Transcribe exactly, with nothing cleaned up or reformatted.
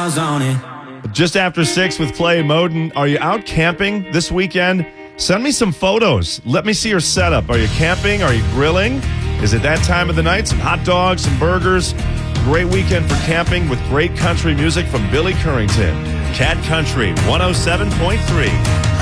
stars on it. Just after six with Clay Moden. Are you out camping this weekend? Send me some photos. Let me see your setup. Are you camping? Are you grilling? Is it that time of the night? Some hot dogs, some burgers. Great weekend for camping with great country music from Billy Currington. Cat Country one oh seven point three.